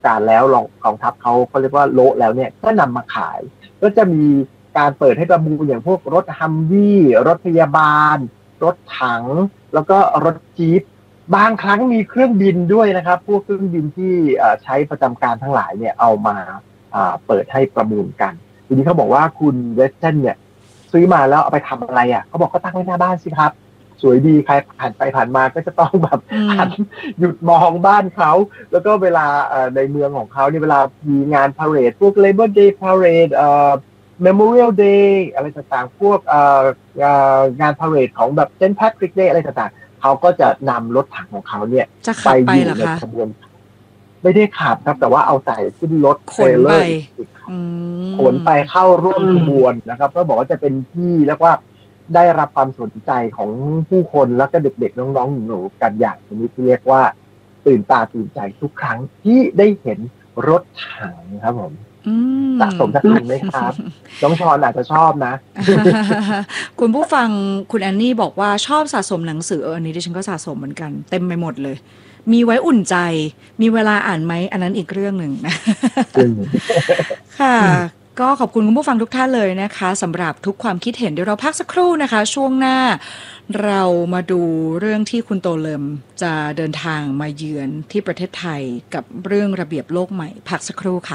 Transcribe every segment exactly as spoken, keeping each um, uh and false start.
การแล้วรองกองทัพเขาเขาเรียกว่าโละแล้วเนี่ยก็นำมาขายก็จะมีการเปิดให้ประมูลอย่างพวกรถฮัมวี่รถพยาบาลรถถังแล้วก็รถจี๊ปบางครั้งมีเครื่องบินด้วยนะครับพวกเครื่องบินที่ใช้ประจำการทั้งหลายเนี่ยเอามาเปิดให้ประมูลกันทีนี้เขาบอกว่าคุณเวสเทิร์นเนี่ยซื้อมาแล้วเอาไปทำอะไรอ่ะเขาบอกก็ตั้งไว้หน้าบ้านสิครับสวยดีใครผ่านไปผ่านมาก็จะต้องแบบหันหยุดมองบ้านเขาแล้วก็เวลาในเมืองของเขาเนี่ยเวลามีงานพาเหรดพวก Labor Day Parade เอ่อ Memorial Day อะไรต่างๆพวกเอ่องานพาเหรดของแบบ Saint Patrick Day อะไรต่างๆเขาก็จะนำรถถังของเขาเนี่ยไปอยู่ในขบวนไม่ได้ขับครับแต่ว่าเอาใส่ขึ้นรถเทรลเลอร์ขนไปเข้าร่วมขบวนนะครับก็บอกว่าจะเป็นที่เรียกว่าได้รับความสนใจของผู้คนแล้วก็เด็กๆน้องๆหนูๆกันอย่างนี้ที่เรียกว่าตื่นตาตื่นใจทุกครั้งที่ได้เห็นรถถังครับผมสะสมสักคันไหมครับน้องชอนอาจจะชอบนะคุณผู้ฟังคุณแอนนี่บอกว่าชอบสะสมหนังสือเอออันนี้ดิฉันก็สะสมเหมือนกันเต็มไปหมดเลยมีไว้อุ่นใจมีเวลาอ่านไหมอันนั้นอีกเรื่องหนึ่งนะค่ะก็ขอบคุณคุณผู้ฟังทุกท่านเลยนะคะสำหรับทุกความคิดเห็นเดี๋ยวเราพักสักครู่นะคะช่วงหน้าเรามาดูเรื่องที่คุณโตเลิมจะเดินทางมาเยือนที่ประเทศไทยกับเรื่องระเบียบโลกใหม่พักสักครู่ค่ะ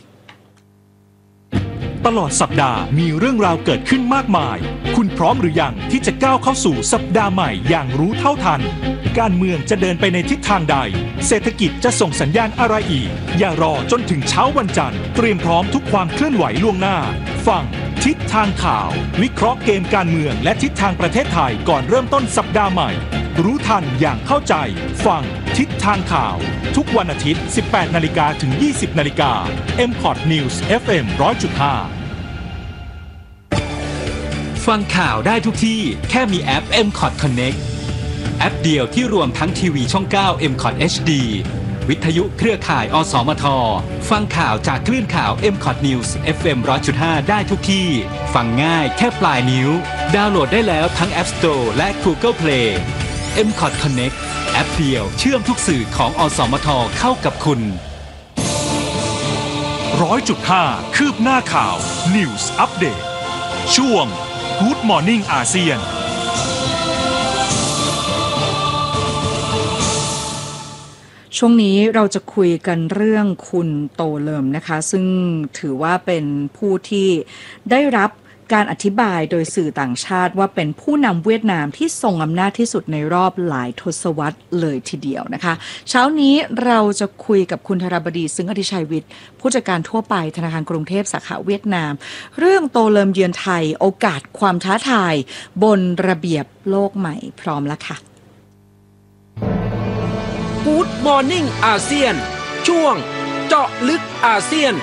ตลอดสัปดาห์มีเรื่องราวเกิดขึ้นมากมายคุณพร้อมหรือยังที่จะก้าวเข้าสู่สัปดาห์ใหม่อย่างรู้เท่าทันการเมืองจะเดินไปในทิศทางใดเศรษฐกิจจะส่งสัญญาณอะไรอีกอย่ารอจนถึงเช้าวันจันทร์เตรียมพร้อมทุกความเคลื่อนไหวล่วงหน้าฟังทิศทางข่าววิเคราะห์เกมการเมืองและทิศทางประเทศไทยก่อนเริ่มต้นสัปดาห์ใหม่รู้ทันอย่างเข้าใจฟังทิศทางข่าวทุกวันอาทิตย์ สิบแปดนาฬิกา ถึง ยี่สิบนาฬิกา เอ็ม คอท News เอฟ เอ็ม หนึ่งร้อยจุดห้าฟังข่าวได้ทุกที่แค่มีแอป เอ็ม คอท Connect แอปเดียวที่รวมทั้งทีวีช่อง เก้า เอ็ม คอท เอช ดี วิทยุเครือข่ายอสมทฟังข่าวจากคลื่นข่าว เอ็ม คอท News เอฟ เอ็ม หนึ่งร้อยจุดห้า ได้ทุกที่ฟังง่ายแค่ปลายนิ้วดาวน์โหลดได้แล้วทั้ง App Store และ Google Play เอ็ม คอท Connect แอปเดียวเชื่อมทุกสื่อของอสมทเข้ากับคุณ หนึ่งร้อยจุดห้า คืบหน้าข่าว News Update ช่วงGood Morning อาเซียนช่วงนี้เราจะคุยกันเรื่องคุณโตเลิมนะคะซึ่งถือว่าเป็นผู้ที่ได้รับการอธิบายโดยสื่อต่างชาติว่าเป็นผู้นำเวียดนามที่ทรงอำนาจที่สุดในรอบหลายทศวรรษเลยทีเดียวนะคะเช้านี้เราจะคุยกับคุณธราบดีซึ่งอธิชัยวิทย์ผู้จัดการทั่วไปธนาคารกรุงเทพสาขาเวียดนามเรื่องโตเลิมเยือนไทยโอกาสความท้าทายบนระเบียบโลกใหม่พร้อมแล้วค่ะ Good Morning อาเซียนช่วงเจาะลึกอาเซียน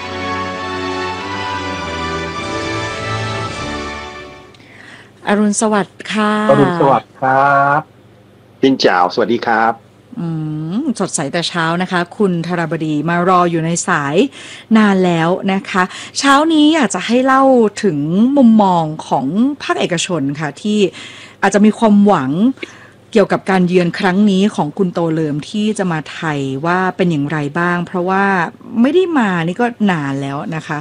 อรุณสวัสดิ์ค่ะอรุณสวัสดิ์ครับพินจ่าวสวัสดีครับอืมสดใสแต่เช้านะคะคุณธราบดีมารออยู่ในสายนานแล้วนะคะเช้านี้อยากจะให้เล่าถึงมุมมองของภาคเอกชนค่ะที่อาจจะมีความหวังเกี่ยวกับการเยือนครั้งนี้ของคุณโตเลิมที่จะมาไทยว่าเป็นอย่างไรบ้างเพราะว่าไม่ได้มานี่ก็นานแล้วนะคะ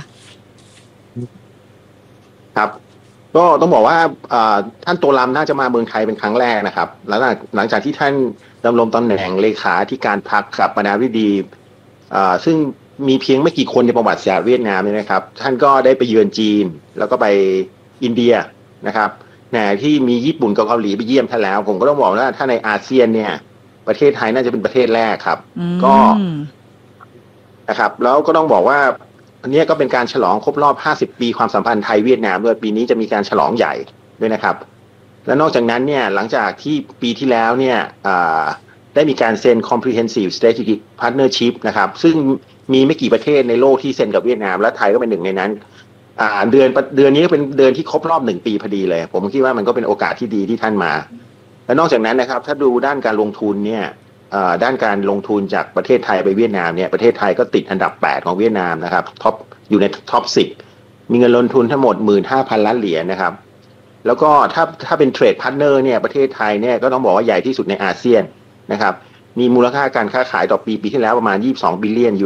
ครับก็ต้องบอกว่าท่านโตลัมน่าจะมาเมืองไทยเป็นครั้งแรกนะครับแล้วหลังจากที่ท่านดำรงตำแหน่งเลขาธิการพรรคกับประธานาธิบดีซึ่งมีเพียงไม่กี่คนในประวัติศาสตร์เวียดนามเนี่ยนะครับท่านก็ได้ไปเยือนจีนแล้วก็ไปอินเดียนะครับแต่ที่มีญี่ปุ่นกับเกาหลีไปเยี่ยมท่านแล้วผมก็ต้องบอกว่าถ้าในอาเซียนเนี่ยประเทศไทยน่าจะเป็นประเทศแรกครับก็นะครับแล้วก็ต้องบอกว่าอันนี้ก็เป็นการฉลองครบรอบห้าสิบปีความสัมพันธ์ไทยเวียดนามด้วยปีนี้จะมีการฉลองใหญ่ด้วยนะครับและนอกจากนั้นเนี่ยหลังจากที่ปีที่แล้วเนี่ยได้มีการเซ็น Comprehensive Strategic Partnership นะครับซึ่งมีไม่กี่ประเทศในโลกที่เซ็นกับเวียดนามและไทยก็เป็นหนึ่งในนั้นเดือนเดือนนี้ก็เป็นเดือนที่ครบรอบหนึ่งปีพอดีเลยผมคิดว่ามันก็เป็นโอกาสที่ดีที่ท่านมาและนอกจากนั้นนะครับถ้าดูด้านการลงทุนเนี่ยด้านการลงทุนจากประเทศไทยไปเวียดนามเนี่ยประเทศไทยก็ติดอันดับแปดของเวียดนามนะครับท็อปอยู่ในท็อปสิบมีเงินลงทุนทั้งหมด หนึ่งหมื่นห้าพัน ล้านเหรียญนะครับแล้วก็ถ้าถ้าเป็นเทรดพาร์ทเนอร์เนี่ยประเทศไทยเนี่ยก็ต้องบอกว่าใหญ่ที่สุดในอาเซียนนะครับมีมูลค่าการค้าขายต่อปีปีที่แล้วประมาณยี่สิบสองบิลเลียน